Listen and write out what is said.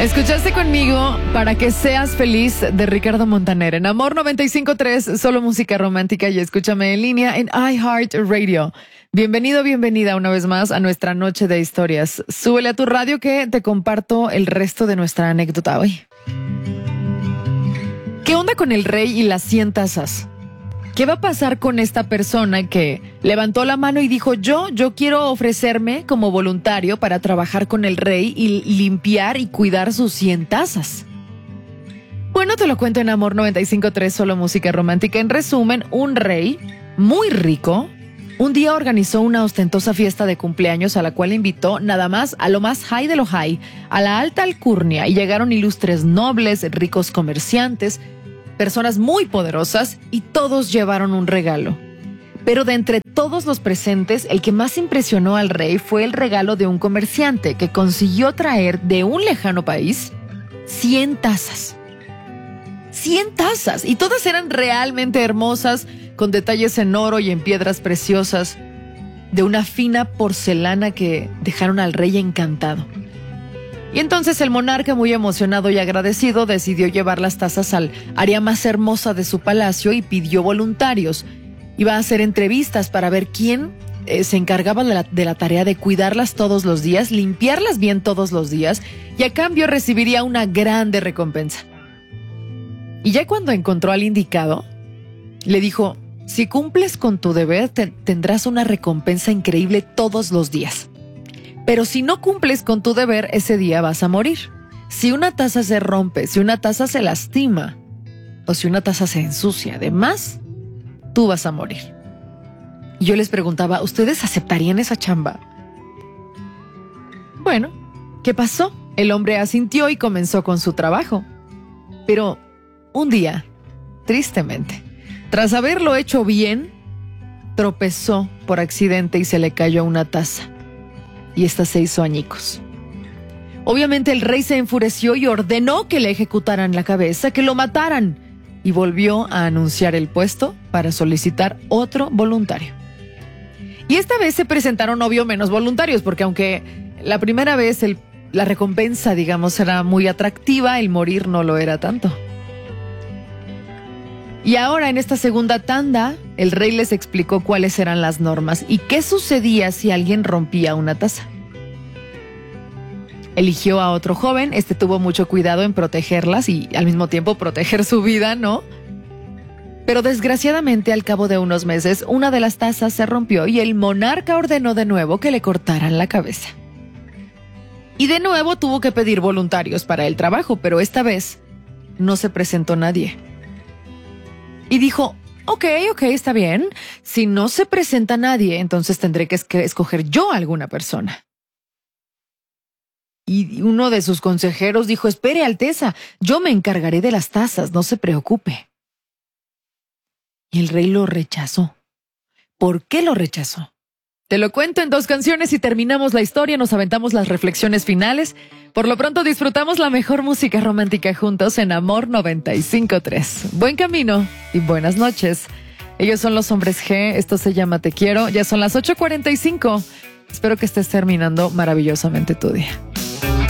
Escuchaste conmigo Para que seas feliz de Ricardo Montaner en Amor 95.3, solo música romántica, y escúchame en línea en iHeartRadio. Bienvenido, bienvenida una vez más a nuestra noche de historias. Súbele a tu radio que te comparto el resto de nuestra anécdota hoy. ¿Qué onda con el rey y las 100 tazas? ¿Qué va a pasar con esta persona que levantó la mano y dijo, yo quiero ofrecerme como voluntario para trabajar con el rey y limpiar y cuidar sus 100 tazas? Bueno, te lo cuento en Amor 95.3, solo música romántica. En resumen, un rey muy rico un día organizó una ostentosa fiesta de cumpleaños a la cual invitó nada más a lo más high de lo high, a la alta alcurnia, y llegaron ilustres nobles, ricos comerciantes, personas muy poderosas, y todos llevaron un regalo. Pero de entre todos los presentes, el que más impresionó al rey fue el regalo de un comerciante que consiguió traer de un lejano país 100 tazas. 100 tazas, y todas eran realmente hermosas, con detalles en oro y en piedras preciosas, de una fina porcelana que dejaron al rey encantado. Y entonces el monarca, muy emocionado y agradecido, decidió llevar las tazas al área más hermosa de su palacio y pidió voluntarios. Iba a hacer entrevistas para ver quién se encargaba de la tarea de cuidarlas todos los días, limpiarlas bien todos los días, y a cambio recibiría una grande recompensa. Y ya cuando encontró al indicado, le dijo, si cumples con tu deber, tendrás una recompensa increíble todos los días. Pero si no cumples con tu deber, ese día vas a morir. Si una taza se rompe, si una taza se lastima, o si una taza se ensucia, además, tú vas a morir. Y yo les preguntaba, ¿ustedes aceptarían esa chamba? Bueno, ¿qué pasó? El hombre asintió y comenzó con su trabajo. Pero un día, tristemente, tras haberlo hecho bien, tropezó por accidente y se le cayó una taza. Y esta se hizo añicos. Obviamente el rey se enfureció y ordenó que le ejecutaran la cabeza, que lo mataran, y volvió a anunciar el puesto para solicitar otro voluntario. Y esta vez se presentaron, obvio, menos voluntarios, porque aunque la primera vez la recompensa, digamos, era muy atractiva, el morir no lo era tanto. Y ahora, en esta segunda tanda, el rey les explicó cuáles eran las normas y qué sucedía si alguien rompía una taza. Eligió a otro joven, tuvo mucho cuidado en protegerlas y al mismo tiempo proteger su vida, ¿no? Pero desgraciadamente, al cabo de unos meses, una de las tazas se rompió y el monarca ordenó de nuevo que le cortaran la cabeza. Y de nuevo tuvo que pedir voluntarios para el trabajo, pero esta vez no se presentó nadie. Y dijo, ok, está bien. Si no se presenta nadie, entonces tendré que escoger yo a alguna persona. Y uno de sus consejeros dijo, espere, Alteza, yo me encargaré de las tazas, no se preocupe. Y el rey lo rechazó. ¿Por qué lo rechazó? Te lo cuento en 2 canciones y terminamos la historia, nos aventamos las reflexiones finales. Por lo pronto disfrutamos la mejor música romántica juntos en Amor 95.3. Buen camino y buenas noches. Ellos son los Hombres G, esto se llama Te Quiero. Ya son las 8:45. Espero que estés terminando maravillosamente tu día.